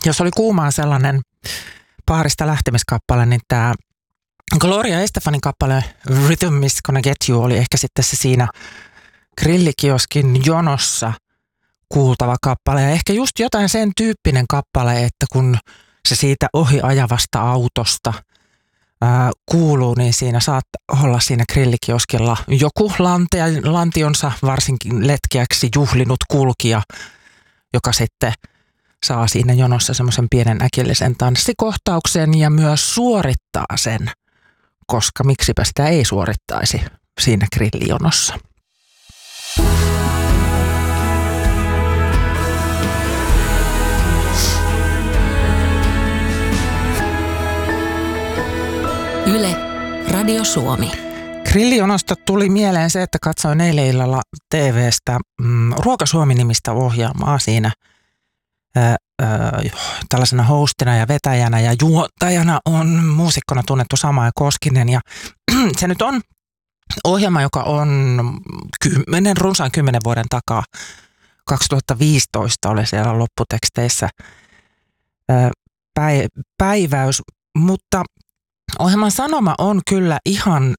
jos oli kuumaa sellainen paarista lähtemiskappale, niin tämä Gloria Estefanin kappale Rhythm is Gonna Get You oli ehkä sitten se siinä grillikioskin jonossa kuultava kappale. Ja ehkä just jotain sen tyyppinen kappale, että kun se siitä ohi ajavasta autosta kuuluu, niin siinä saattaa olla siinä grillikioskilla joku lantionsa varsinkin letkeäksi juhlinut kulkija, joka sitten saa siinä jonossa semmoisen pienen äkillisen tanssikohtauksen ja myös suorittaa sen, koska miksipä sitä ei suorittaisi siinä grillijonossa. Yle, Radio Suomi. Grillijonosta tuli mieleen se, että katsoin eilen illalla TV:stä Ruoka Suomi-nimistä ohjelmaa siinä. Tällaisena hostina ja vetäjänä ja juontajana on muusikkona tunnettu Samaja Koskinen. Ja se nyt on ohjelma, joka on runsaan 10 vuoden takaa. 2015 oli siellä lopputeksteissä päiväys, mutta ohjelman sanoma on kyllä ihan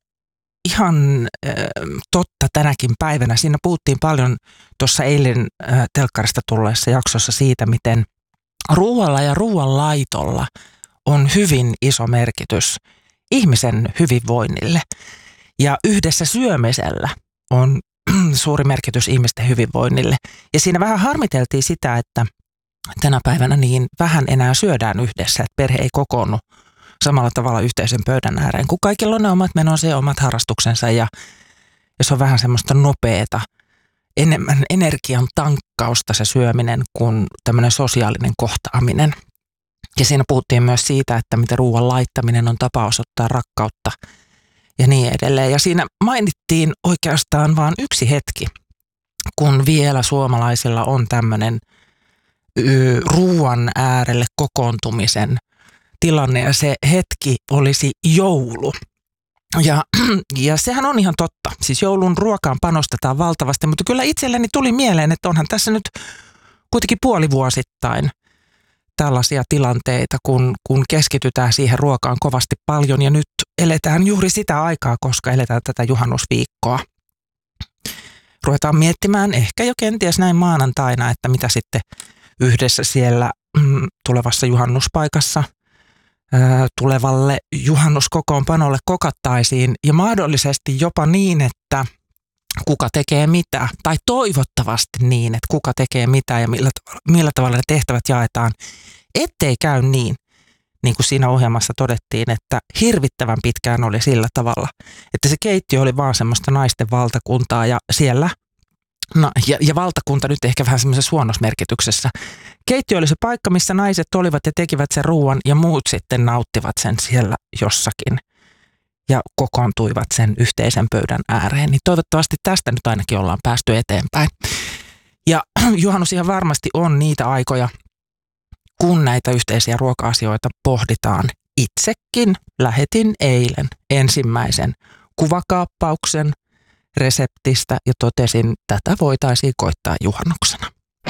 totta tänäkin päivänä. Siinä puhuttiin paljon tuossa eilen telkkarista tulleessa jaksossa siitä, miten ruoalla ja ruoanlaitolla on hyvin iso merkitys ihmisen hyvinvoinnille. Ja yhdessä syömisellä on suuri merkitys ihmisten hyvinvoinnille. Ja siinä vähän harmiteltiin sitä, että tänä päivänä niin vähän enää syödään yhdessä, että perhe ei kokoonnu samalla tavalla yhteisen pöydän ääreen, kun kaikilla on ne omat menonsa ja omat harrastuksensa ja se on vähän semmoista nopeata, enemmän energian tankkausta se syöminen kuin tämmöinen sosiaalinen kohtaaminen. Ja siinä puhuttiin myös siitä, että miten ruoan laittaminen on tapa osoittaa rakkautta ja niin edelleen. Ja siinä mainittiin oikeastaan vain yksi hetki, kun vielä suomalaisilla on tämmöinen ruoan äärelle kokoontumisen tilanne ja se hetki olisi joulu. Ja sehän on ihan totta. Siis joulun ruokaan panostetaan valtavasti, mutta kyllä itselleni tuli mieleen, että onhan tässä nyt kuitenkin puolivuosittain tällaisia tilanteita, kun keskitytään siihen ruokaan kovasti paljon ja nyt eletään juuri sitä aikaa, koska eletään tätä juhannusviikkoa. Ruvetaan miettimään ehkä jo kenties näin maanantaina, että mitä sitten yhdessä siellä tulevassa juhannuspaikassa tulevalle juhannuskokoonpanolle kokattaisiin ja mahdollisesti jopa niin, että kuka tekee mitä tai toivottavasti niin, että kuka tekee mitä ja millä tavalla ne tehtävät jaetaan, ettei käy niin kuin siinä ohjelmassa todettiin, että hirvittävän pitkään oli sillä tavalla, että se keittiö oli vaan semmoista naisten valtakuntaa ja siellä ja valtakunta nyt ehkä vähän semmoisessa huonosmerkityksessä. Keittiö oli se paikka, missä naiset olivat ja tekivät sen ruuan ja muut sitten nauttivat sen siellä jossakin ja kokoontuivat sen yhteisen pöydän ääreen. Niin toivottavasti tästä nyt ainakin ollaan päästy eteenpäin. Ja juhannus ihan varmasti on niitä aikoja, kun näitä yhteisiä ruoka-asioita pohditaan. Itsekin lähetin eilen ensimmäisen kuvakaappauksen reseptistä ja totesin, että tätä voitaisiin koittaa juhannuksena.